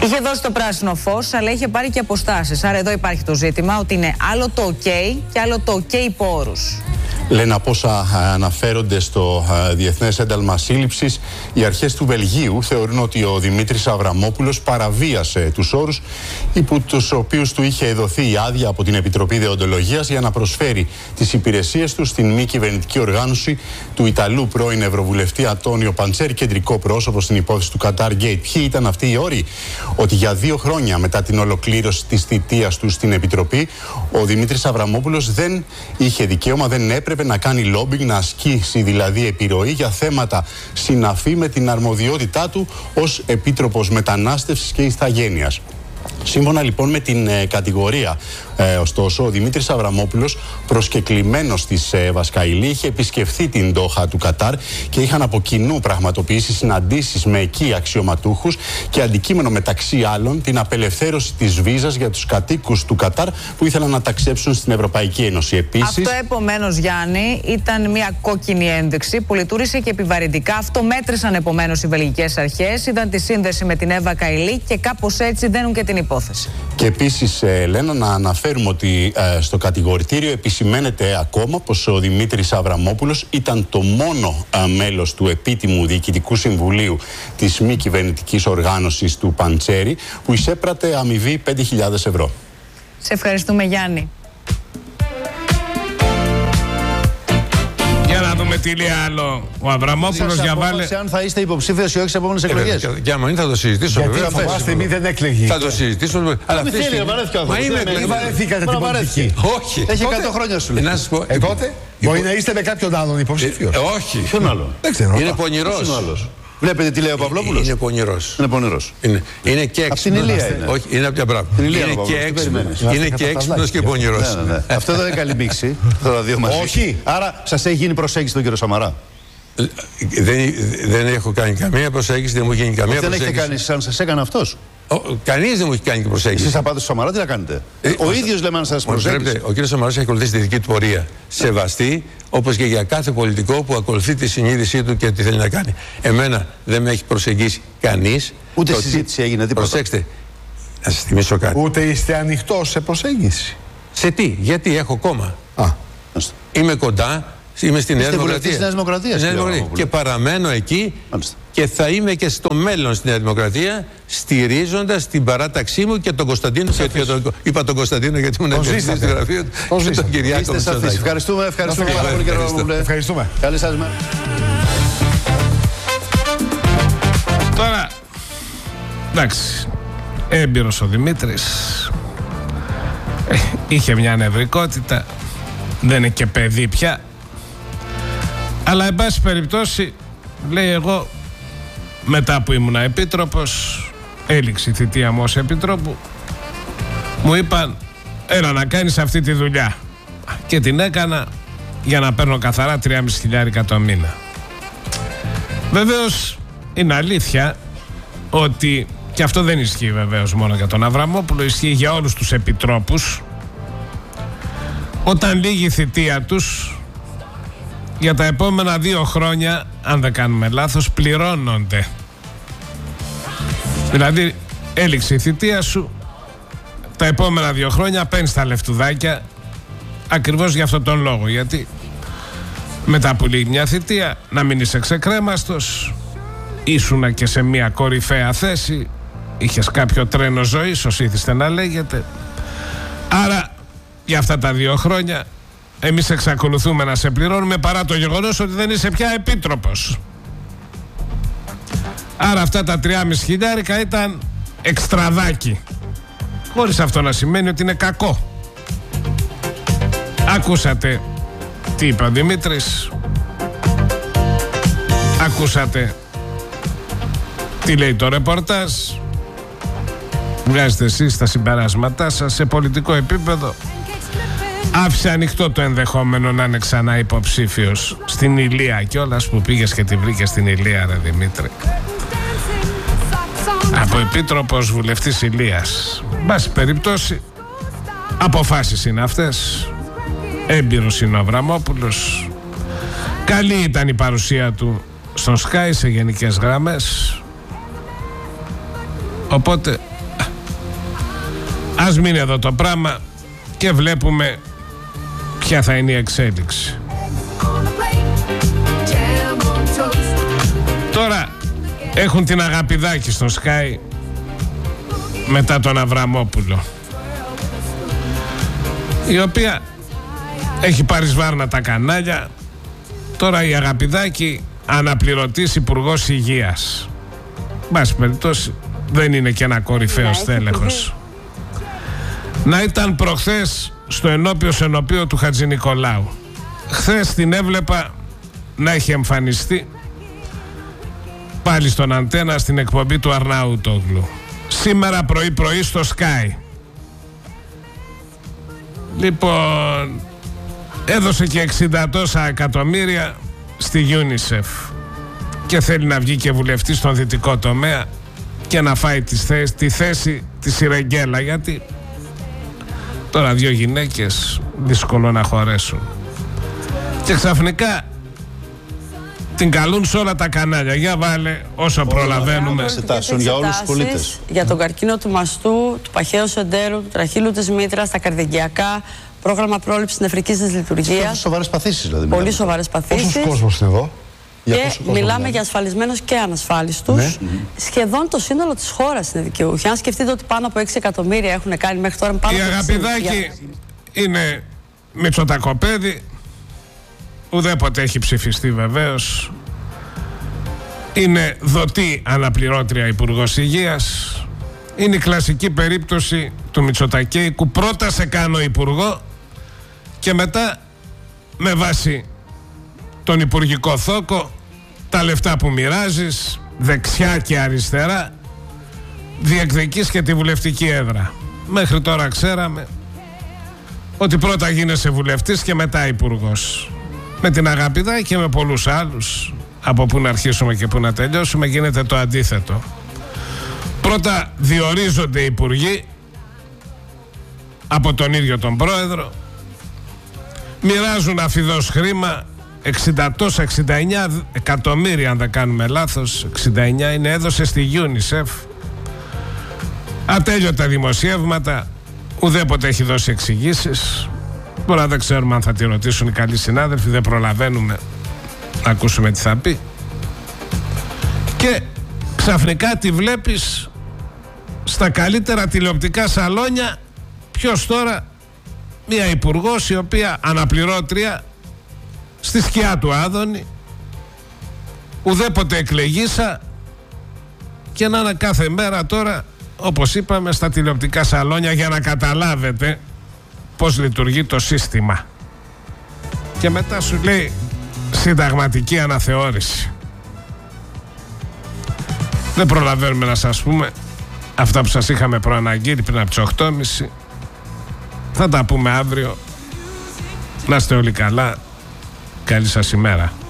Είχε δώσει το πράσινο φως, αλλά είχε πάρει και αποστάσεις. Άρα εδώ υπάρχει το ζήτημα ότι είναι άλλο το OK και άλλο το OK υπό όρους. Λένε από όσα αναφέρονται στο Διεθνές Ένταλμα Σύλληψης, οι αρχές του Βελγίου θεωρούν ότι ο Δημήτρης Αβραμόπουλος παραβίασε τους όρους υπό τους οποίους του είχε δοθεί η άδεια από την Επιτροπή Δεοντολογίας για να προσφέρει τις υπηρεσίες του στην μη κυβερνητική οργάνωση του Ιταλού πρώην Ευρωβουλευτή Αντώνιο Παντσέρη, κεντρικό πρόσωπο στην υπόθεση του Qatar Gate. Ποιοι ήταν αυτοί οι όροι? Ότι για 2 χρόνια μετά την ολοκλήρωση της θητείας του στην Επιτροπή, ο Δημήτρης Αβραμόπουλος δεν είχε δικαίωμα, δεν έπρεπε να κάνει λόμπινγκ, να ασκήσει δηλαδή επιρροή για θέματα συναφή με την αρμοδιότητά του ως Επίτροπος Μετανάστευσης και Ηθαγένειας. Σύμφωνα λοιπόν με την κατηγορία, ωστόσο, ο Δημήτρης Αβραμόπουλος, προσκεκλημένος της Βασκαηλή, είχε επισκεφθεί την Ντόχα του Κατάρ και είχαν από κοινού πραγματοποιήσει συναντήσεις με εκεί αξιωματούχους και αντικείμενο μεταξύ άλλων την απελευθέρωση της βίζας για τους κατοίκους του Κατάρ που ήθελαν να ταξιδέψουν στην Ευρωπαϊκή Ένωση. Επίσης, αυτό επομένως, Γιάννη, ήταν μια κόκκινη ένδειξη που λειτουργήσε και επιβαρυντικά. Αυτό μέτρησαν επομένως οι βελγικές αρχές, είδαν τη σύνδεση με την Εύα Καηλή και κάπως έτσι δένουν και την υπόθεση. Και επίσης, Λένα, να αναφέρουμε ότι στο κατηγορητήριο επισημαίνεται ακόμα πως ο Δημήτρης Αβραμόπουλος ήταν το μόνο μέλος του επίτιμου Διοικητικού Συμβουλίου της μη κυβερνητικής οργάνωσης του Παντσέρη που εισέπρατε αμοιβή 5.000 ευρώ. Σε ευχαριστούμε, Γιάννη. Για να δούμε τι λέει άλλο ο Αβραμόπουλος για βάλε. Αν θα είστε υποψήφιος ή όχι στις επόμενες εκλογές. Και άμα είναι θα το συζητήσω. Γιατί από στιγμή δεν έκλεγε. Θα το συζητήσω. Αλλά αυτή τη στιγμή. Μα είμαι εκλεγμένη. Βαρεθήκατε την πολιτική. Όχι. Έχει 100 χρόνια σου λέει. Να σας πω. Τότε μπορεί να είστε με κάποιον άλλον υποψήφιος. Όχι. Ποιον άλλον? Δεν ξέρω. Είναι πονηρός. Βλέπετε τι λέει ο Παυλόπουλος? Είναι πονηρός. Είναι πονηρός. Είναι και έξυπνος. Από την Ηλία είναι. Όχι, είναι από την πράγμα. Είναι και έξυπνος και πονηρός. Αυτό δεν είναι καλή μίξη. Τώρα δύο μαζί. Όχι. Άρα σας έχει γίνει προσέγγιση τον κύριο Σαμαρά? Δεν έχω κάνει καμία προσέγγιση, δεν μου έχει γίνει καμία προσέγγιση. Δεν έχετε κάνει σαν σας έκανε αυτός? Κανείς δεν μου έχει κάνει και προσέγγιση. Εσείς θα πάτε στο Σαμαρά, τι να κάνετε? Ο ίδιος λέμε αν σας προσέγγισε. Ο κύριος Σαμαράς έχει ακολουθήσει τη δική του πορεία. Σεβαστή, όπως και για κάθε πολιτικό που ακολουθεί τη συνείδησή του και τι θέλει να κάνει. Εμένα δεν με έχει προσεγγίσει κανείς. Ούτε συζήτηση έγινε, τίποτα. Προσέξτε, να σας θυμίσω κάτι. Ούτε είστε ανοιχτός σε προσέγγιση? Σε τι? Γιατί έχω κόμμα. Είμαι κοντά. Είμαι στην Νέα Δημοκρατία. Και παραμένω εκεί. Μάλιστα. Και θα είμαι και στο μέλλον στη Νέα Δημοκρατία, στηρίζοντας την παράταξή μου και τον Κωνσταντίνο. Είπα τον Κωνσταντίνο γιατί ήμουν διευθυντής του γραφείου του. Και τον Κυριάκο. Ευχαριστούμε πάρα πολύ, κύριε Παπαδόπουλε. Ευχαριστούμε. Καλή σας μέρα. Τώρα, εντάξει, έμπειρος ο Δημήτρης, είχε μια νευρικότητα, δεν είναι και παιδί πια. Αλλά εν πάση περιπτώσει, λέει, εγώ μετά που ήμουν επίτροπος, έληξε η θητεία μου ως επιτρόπου, μου είπαν έλα να κάνεις αυτή τη δουλειά, και την έκανα για να παίρνω καθαρά 3.500 το μήνα. Βεβαίως είναι αλήθεια ότι, και αυτό δεν ισχύει βεβαίως μόνο για τον Αβραμόπουλο, ισχύει για όλους τους επιτρόπους, όταν λύγει η θητεία τους, για τα επόμενα 2 χρόνια, αν δεν κάνουμε λάθος, πληρώνονται. Δηλαδή, έληξε η θητεία σου, τα επόμενα 2 χρόνια παίρνεις τα λεφτουδάκια, ακριβώς για αυτόν τον λόγο. Γιατί μετά που λύγει μια θητεία, να μην είσαι ξεκρέμαστος, ήσουνα και σε μια κορυφαία θέση, είχες κάποιο τρένο ζωής, ως ήθιστε να λέγεται. Άρα, για αυτά τα 2 χρόνια, εμείς εξακολουθούμε να σε πληρώνουμε, παρά το γεγονός ότι δεν είσαι πια επίτροπος. Άρα αυτά τα 3.500 ήταν εξτραδάκι, χωρίς αυτό να σημαίνει ότι είναι κακό. Ακούσατε τι είπε ο Δημήτρης, ακούσατε τι λέει το ρεπορτάζ, βγάζετε εσείς τα συμπεράσματά σας. Σε πολιτικό επίπεδο άφησε ανοιχτό το ενδεχόμενο να είναι ξανά υποψήφιος στην Ηλία, κιόλας που πήγες και τη βρήκες στην Ηλία, ρε Δημήτρη. Από επίτροπος βουλευτής Ηλίας. Μπάση περιπτώσει, αποφάσεις είναι αυτές. Έμπειρος είναι ο Αβραμόπουλος. Καλή ήταν η παρουσία του στον Sky σε γενικές γραμμές. Οπότε Ας μείνει εδώ το πράγμα και βλέπουμε ποια θα είναι η εξέλιξη. Τώρα έχουν την Αγαπηδάκη στο Sky μετά τον Αβραμόπουλο, η οποία έχει πάρει σβάρνα τα κανάλια. Τώρα η Αγαπηδάκη αναπληρωτής υπουργός υγείας. Μπας περιπτώσει δεν είναι και ένα κορυφαίο στέλεχος. Να ήταν προχθές στο ενώπιο του Χατζηνικολάου. Χθες την έβλεπα να έχει εμφανιστεί πάλι στον Αντένα στην εκπομπή του Αρναούτογλου. Σήμερα πρωί στο Sky. Λοιπόν, έδωσε και 60 τόσα εκατομμύρια στη UNICEF και θέλει να βγει και βουλευτή στον δυτικό τομέα και να φάει τη θέση της Ιρεγγέλα, γιατί τώρα 2 γυναίκες δύσκολο να χωρέσουν. Και ξαφνικά την καλούν σε όλα τα κανάλια. Για βάλε όσο προλαβαίνουμε. Για όλους τους πολίτες. Για τον καρκίνο του μαστού, του παχαίου σεντέρου, του τραχύλου της μήτρας, τα καρδιαγκιακά, πρόγραμμα πρόληψης νεφρικής δυσλειτουργίας. Σοβαρές παθήσεις δηλαδή. Πολύ σοβαρές παθήσεις. Πόσος κόσμος είναι εδώ? Και μιλάμε για ασφαλισμένους και ανασφάλιστους. Ναι. Σχεδόν το σύνολο της χώρας είναι δικαιούχοι. Αν σκεφτείτε ότι πάνω από 6 εκατομμύρια έχουν κάνει μέχρι τώρα πάνω. Η Αγαπηδάκη είναι μητσοτακοπέδι. Ουδέποτε έχει ψηφιστεί βεβαίως. Είναι δοτή αναπληρώτρια υπουργός υγείας. Είναι η κλασική περίπτωση του Μητσοτακέικου. Πρώτα σε κάνω υπουργό και μετά με βάση τον υπουργικό θόκο, τα λεφτά που μοιράζεις δεξιά και αριστερά, διεκδικείς και τη βουλευτική έδρα. Μέχρι τώρα ξέραμε ότι πρώτα γίνεσαι βουλευτής και μετά υπουργός. Με την Αγαπηδάκη και με πολλούς άλλους, από που να αρχίσουμε και που να τελειώσουμε, γίνεται το αντίθετο. Πρώτα διορίζονται οι υπουργοί από τον ίδιο τον πρόεδρο, μοιράζουν αφιδώς χρήμα, 69 εκατομμύρια αν δεν κάνουμε λάθος, 69 είναι, έδωσε στη UNICEF. Ατέλειωτα δημοσιεύματα, ουδέποτε έχει δώσει εξηγήσεις. Τώρα δεν ξέρουμε αν θα τη ρωτήσουν οι καλοί συνάδελφοι, δεν προλαβαίνουμε να ακούσουμε τι θα πει. Και ξαφνικά τη βλέπεις στα καλύτερα τηλεοπτικά σαλόνια. Ποιος τώρα? Μια υπουργός η οποία αναπληρώτρια στη σκιά του Άδωνη, ουδέποτε εκλεγήσα, και να είναι κάθε μέρα τώρα, όπως είπαμε, στα τηλεοπτικά σαλόνια, για να καταλάβετε πώς λειτουργεί το σύστημα. Και μετά σου λέει συνταγματική αναθεώρηση. Δεν προλαβαίνουμε να σας πούμε αυτά που σας είχαμε προαναγγείλει πριν από τις 8.30. Θα τα πούμε αύριο. Να είστε όλοι καλά. Καλή σας ημέρα.